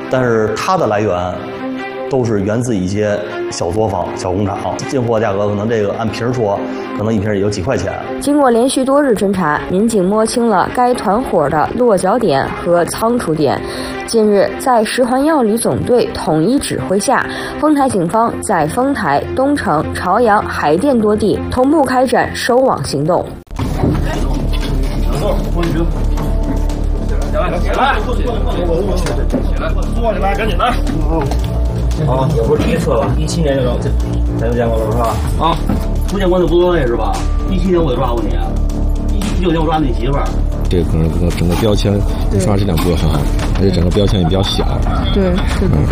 但是它的来源都是源自一些小作坊、小工厂，进货价格可能这个按瓶说，可能一瓶也就几块钱。 经过连续多日侦查，民警摸清了该团伙的落脚点和仓储点。近日，在十环药旅总队统一指挥下，丰台警方在丰台、东城、朝阳、海淀多地同步开展收网行动。 起来，坐起来，赶紧的。 啊，也不是第一次了，17年咱就见过了是吧？ 啊，不见过那无所谓是吧？17年我就抓过你，19年我抓你媳妇儿。 这个可能整个标签刷质量不会很好，而且整个标签也比较小。 对，是的。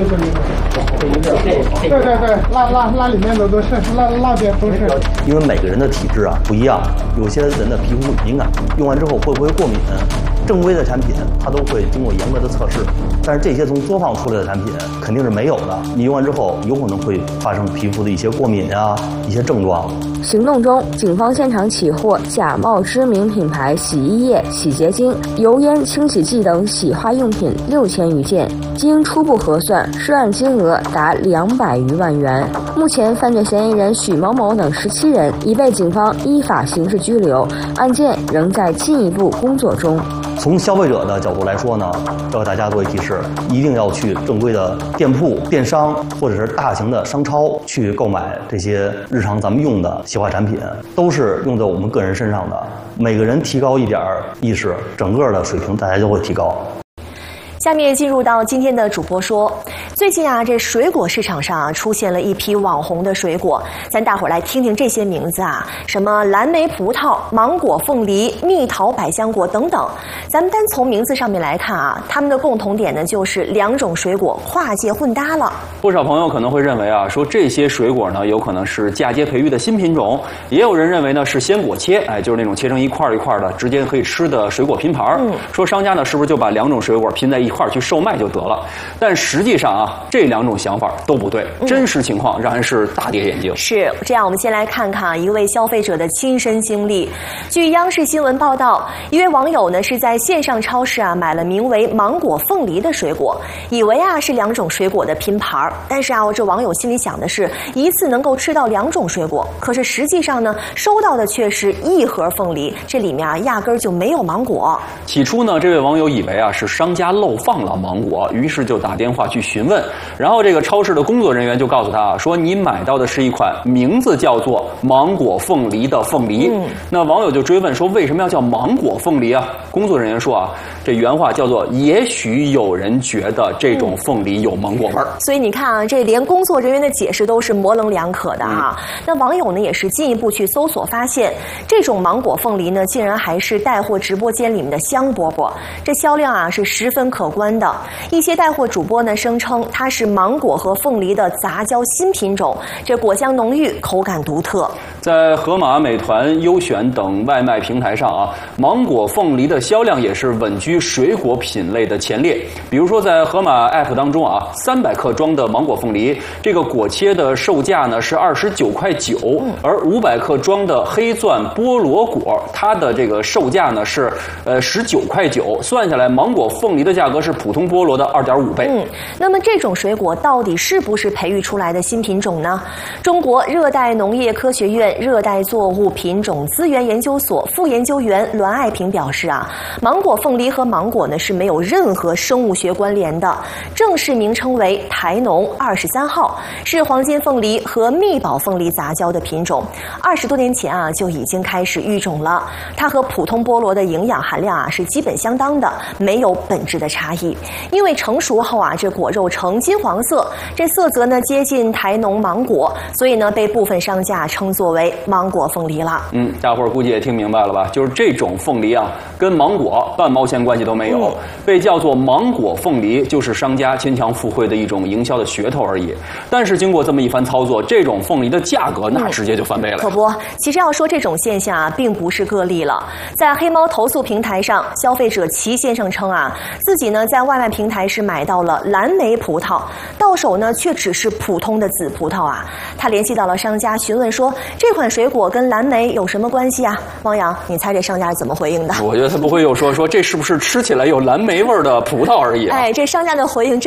对，拉里面的都是拉边都是。 因为每个人的体质啊不一样，有些人的皮肤敏感，用完之后会不会过敏？正规的产品它都会经过严格的测试，但是这些从作坊出来的产品肯定是没有的。你用完之后有可能会发生皮肤的一些过敏啊，一些症状。 行动中，警方现场起获假冒知名品牌洗衣液、洗洁精、油烟清洗剂等洗化用品6000余件，经初步核算，涉案金额达200余万元。目前，犯罪嫌疑人许某某等17人已被警方依法刑事拘留，案件仍在进一步工作中。 从消费者的角度来说呢，要给大家做一提示，一定要去正规的店铺、电商或者是大型的商超去购买这些日常咱们用的洗化产品，都是用在我们个人身上的。每个人提高一点意识，整个的水平大家就会提高。 下面进入到今天的主播说，最近啊，这水果市场上出现了一批网红的水果，咱大伙儿来听听这些名字啊，什么蓝莓葡萄、芒果凤梨、蜜桃百香果等等。咱们单从名字上面来看啊，它们的共同点呢，就是两种水果跨界混搭了。 不少朋友可能会认为啊，说这些水果呢，有可能是嫁接培育的新品种，也有人认为呢是鲜果切，就是那种切成一块一块的，直接可以吃的水果拼盘。说商家呢是不是就把两种水果拼在一块去售卖就得了？但实际上啊，这两种想法都不对，真实情况让人是大跌眼镜。 是这样，我们先来看看一位消费者的亲身经历。据央视新闻报道，一位网友呢是在线上超市啊买了名为芒果凤梨的水果，以为啊是两种水果的拼盘，但是啊这网友心里想的是一次能够吃到两种水果，可是实际上呢收到的却是一盒凤梨，这里面啊压根儿就没有芒果。 起初呢，这位网友以为啊是商家漏放了芒果，于是就打电话去询问，然后这个超市的工作人员就告诉他啊，说你买到的是一款名字叫做芒果凤梨的凤梨。那网友就追问说，为什么要叫芒果凤梨啊？工作人员说啊，这原话叫做也许有人觉得这种凤梨有芒果味儿。 所以你看啊，这连工作人员的解释都是模棱两可的啊。那网友呢也是进一步去搜索，发现这种芒果凤梨呢，竟然还是带货直播间里面的香饽饽，这销量啊是十分可观的。一些带货主播呢声称它是芒果和凤梨的杂交新品种，这果香浓郁，口感独特。 在盒马、美团、优选等外卖平台上啊，芒果凤梨的销量也是稳居水果品类的前列。比如说在盒马 App 当中啊，300克装的芒果凤梨，这个果切的售价呢是29.9块，而500克装的黑钻菠萝果，它的这个售价呢是19.9块，算下来芒果凤梨的价格是普通菠萝的2.5倍。 那么这种水果到底是不是培育出来的新品种呢？中国热带农业科学院热带作物品种资源研究所副研究员栾爱平表示啊，芒果凤梨和芒果呢是没有任何生物学关联的，正式名称为台农23号，是黄金凤梨和蜜宝凤梨杂交的品种。20多年前啊就已经开始育种了，它和普通菠萝的营养含量啊是基本相当的，没有本质的差异。因为成熟后啊，这果肉呈金黄色，这色泽呢接近台农芒果，所以呢被部分商家称作为芒果凤梨了。 大伙儿估计也听明白了吧？就是这种凤梨啊，跟芒果半毛钱关系都没有，被叫做芒果凤梨，就是商家牵强附会的一种营销的噱头而已。但是经过这么一番操作，这种凤梨的价格那直接就翻倍了。 可不，其实要说这种现象啊，并不是个例了。在黑猫投诉平台上，消费者齐先生称啊，自己呢在外卖平台是买到了蓝莓葡萄，到手呢却只是普通的紫葡萄啊。他联系到了商家，询问说这款水果跟蓝莓有什么关系啊？汪洋，你猜这商家是怎么回应的？ 我觉得他不会又说这是不是吃起来有蓝莓味儿的葡萄而已啊？ 这商家的回应